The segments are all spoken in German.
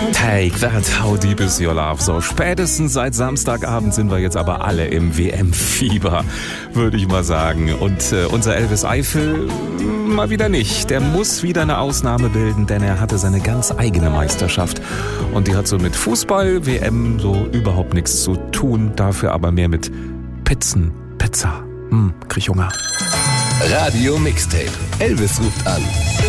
Take that, how deep is your love? So, spätestens seit Samstagabend sind wir jetzt aber alle im WM-Fieber, würde ich mal sagen. Und unser Elvis Eifel mal wieder nicht. Der muss wieder eine Ausnahme bilden, denn er hatte seine ganz eigene Meisterschaft. Und die hat so mit Fußball, WM so überhaupt nichts zu tun. Dafür aber mehr mit Pizza. Krieg Hunger. Radio Mixtape. Elvis ruft an.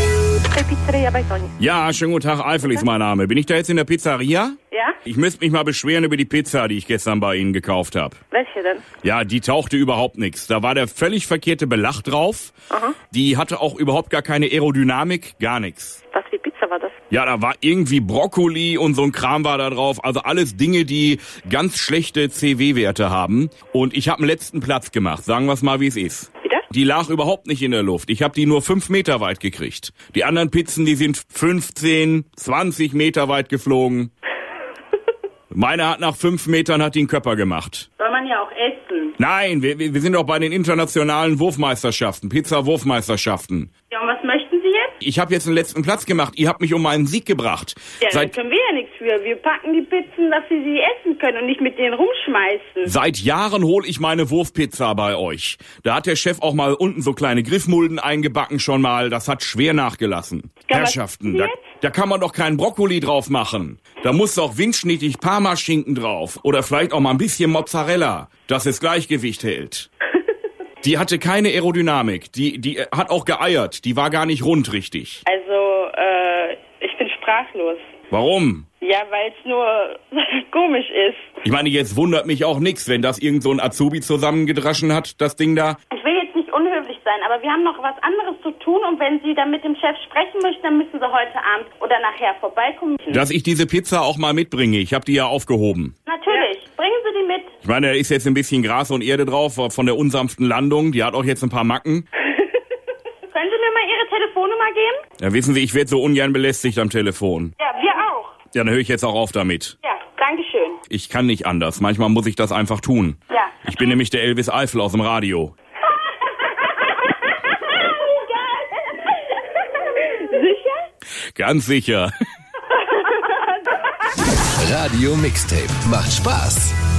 Ja, schönen guten Tag, Eifel ist mein Name. Bin ich da jetzt in der Pizzeria? Ja? Ich müsste mich mal beschweren über die Pizza, die ich gestern bei Ihnen gekauft habe. Welche denn? Ja, die tauchte überhaupt nichts. Da war der völlig verkehrte Belag drauf. Aha. Die hatte auch überhaupt gar keine Aerodynamik, gar nichts. Was für Pizza war das? Ja, da war irgendwie Brokkoli und so ein Kram war da drauf. Also alles Dinge, die ganz schlechte CW-Werte haben. Und ich habe einen letzten Platz gemacht. Sagen wir es mal, wie es ist. Bitte? Die lag überhaupt nicht in der Luft. Ich habe die nur 5 Meter weit gekriegt. Die anderen Pizzen, die sind 15, 20 Meter weit geflogen. Meine hat nach 5 Metern hat die einen Körper gemacht. Soll man ja auch essen. Nein, wir sind doch bei den internationalen Wurfmeisterschaften, Pizza-Wurfmeisterschaften. Ja, und was möchten Sie jetzt? Ich habe jetzt den letzten Platz gemacht. Ihr habt mich um meinen Sieg gebracht. Ja, dann können wir ja nichts für. Wir packen die Pizzen, dass Sie sie essen können und nicht mit denen rumschmeißen. Seit Jahren hole ich meine Wurfpizza bei euch. Da hat der Chef auch mal unten so kleine Griffmulden eingebacken schon mal. Das hat schwer nachgelassen. Ja, Herrschaften, was da kann man doch keinen Brokkoli drauf machen. Da muss doch windschnittig Parmaschinken drauf. Oder vielleicht auch mal ein bisschen Mozzarella, dass es Gleichgewicht hält. Die hatte keine Aerodynamik. Die hat auch geeiert. Die war gar nicht rund richtig. Also, ich bin sprachlos. Warum? Ja, weil es nur komisch ist. Ich meine, jetzt wundert mich auch nix, wenn das irgend so ein Azubi zusammengedraschen hat, das Ding da. Ich will jetzt nicht unhöflich sein, aber wir haben noch was anderes zu tun und wenn Sie dann mit dem Chef sprechen möchten, dann müssen Sie heute Abend oder nachher vorbeikommen. Dass ich diese Pizza auch mal mitbringe. Ich habe die ja aufgehoben. Natürlich, bringen Sie die mit. Ich meine, da ist jetzt ein bisschen Gras und Erde drauf von der unsanften Landung. Die hat auch jetzt ein paar Macken. Können Sie mir mal Ihre Telefonnummer geben? Ja, wissen Sie, ich werde so ungern belästigt am Telefon. Ja, wir auch. Ja, dann höre ich jetzt auch auf damit. Ja, danke schön. Ich kann nicht anders. Manchmal muss ich das einfach tun. Ja. Ich bin nämlich der Elvis Eifel aus dem Radio. Sicher? Ganz sicher. Radio Mixtape. Macht Spaß.